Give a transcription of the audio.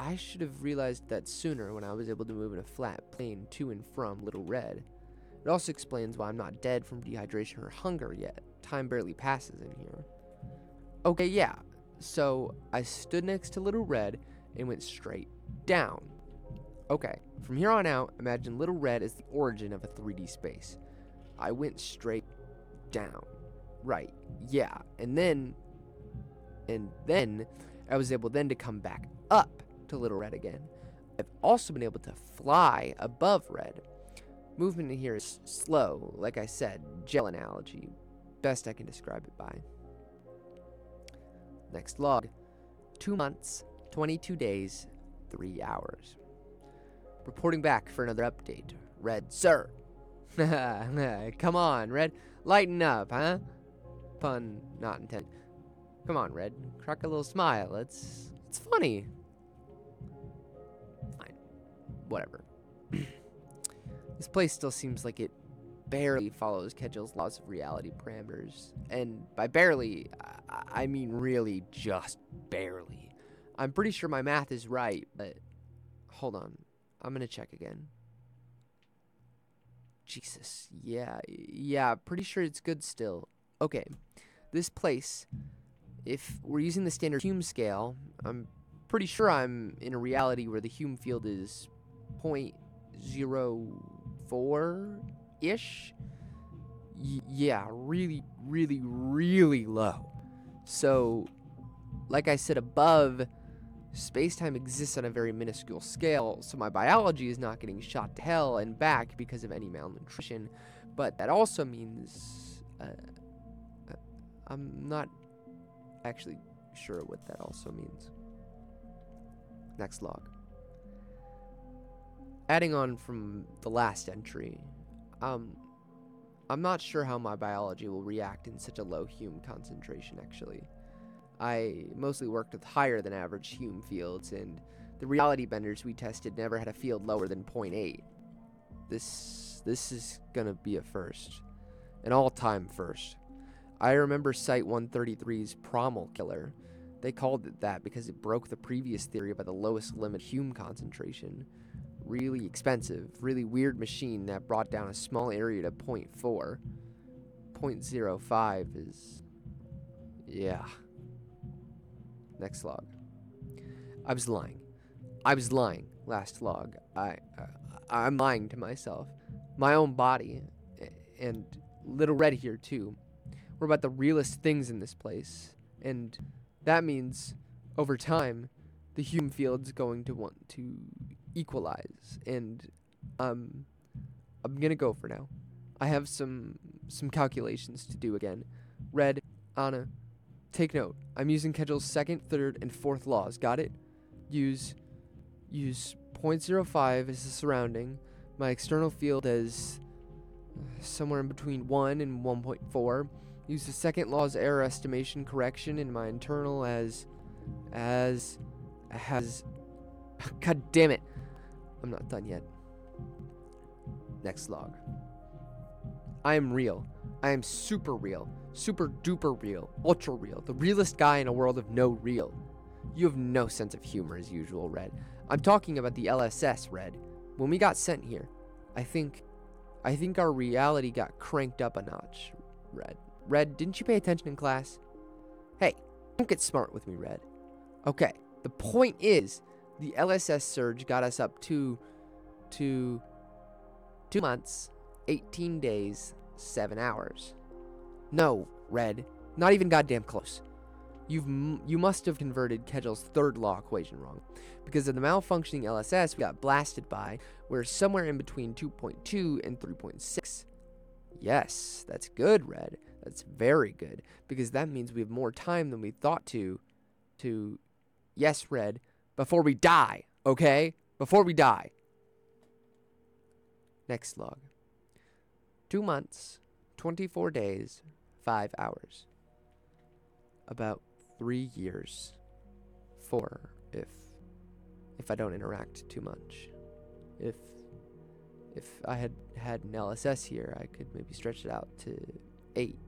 I should have realized that sooner when I was able to move in a flat plane to and from Little Red. It also explains why I'm not dead from dehydration or hunger yet. Time barely passes in here. Okay, yeah. So I stood next to Little Red and went straight down. Okay, from here on out, imagine Little Red as the origin of a 3D space. I went straight down. Right, yeah. And then I was able then to come back up to Little Red again. I've also been able to fly above Red. Movement in here is slow, like I said, gel analogy. Best I can describe it by. Next log. 2 months, 22 days, 3 hours. Reporting back for another update. Red, sir. Come on, Red. Lighten up, huh? Pun not intended. Come on, Red. Crack a little smile. It's funny. Fine. Whatever. This place still seems like it barely follows Kedgell's laws of reality parameters. And by barely, I mean really just barely. I'm pretty sure my math is right, but hold on. I'm gonna check again. Jesus. Yeah, pretty sure it's good still. Okay. This place, if we're using the standard Hume scale, I'm pretty sure I'm in a reality where the Hume field is 0.04-ish. Yeah, really, really, really low. So, like I said above, space-time exists on a very minuscule scale, so my biology is not getting shot to hell and back because of any malnutrition. But that also means I'm not actually sure what that also means. Next log. Adding on from the last entry, I'm not sure how my biology will react in such a low Hume concentration, actually. I mostly worked with higher than average Hume fields, and the reality benders we tested never had a field lower than 0.8. This is gonna be a first. An all-time first. I remember Site 133's Prommel Killer. They called it that because it broke the previous theory about the lowest limit Hume concentration. Really expensive, really weird machine that brought down a small area to 0.4. 0.05 is... yeah. Next log. I was lying. Last log. I'm lying to myself. My own body. And Little Red here, too. We're about the realest things in this place. And that means, over time, the Hume field's going to want to equalize. And I'm gonna go for now. I have some calculations to do again. Red, Anna, take note. I'm using Kedgell's second, third, and fourth laws. Got it? Use 0.05 as the surrounding. My external field as somewhere in between 1 and 1.4. Use the second law's error estimation correction, and my internal as God damn it. I'm not done yet. Next log. I am real. I am super real. Super duper real. Ultra real. The realest guy in a world of no real. You have no sense of humor as usual, Red. I'm talking about the LSS, Red. When we got sent here, I think our reality got cranked up a notch, Red. Red, didn't you pay attention in class? Hey, don't get smart with me, Red. Okay, the point is, the LSS surge got us up to 2 months, 18 days, 7 hours. No, Red, not even goddamn close. You must have converted Kedgell's third law equation wrong. Because of the malfunctioning LSS we got blasted by, we're somewhere in between 2.2 and 3.6. Yes, that's good, Red. That's very good. Because that means we have more time than we thought to... Yes, Red. Before we die, okay? Before we die. Next log. 2 months, 24 days, 5 hours. About 3 years. 4, if I don't interact too much. If I had an LSS here, I could maybe stretch it out to 8.